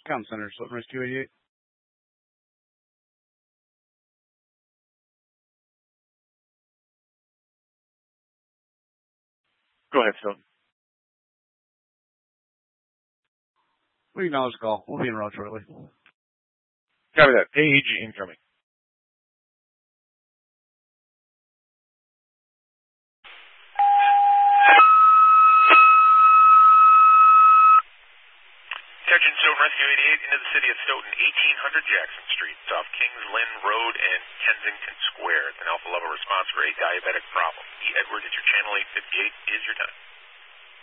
Comm Center, Sloan Rescue 88. Go ahead, Phil. We acknowledge the call. We'll be en route shortly. Copy that. AEG incoming. Attention, Stoughton Rescue 88 into the city of Stoughton, 1800 Jackson Street. It's off Kings Lynn Road and Kensington Square. It's an alpha level response for a diabetic problem. E. Edward, it's your channel 858 is your time.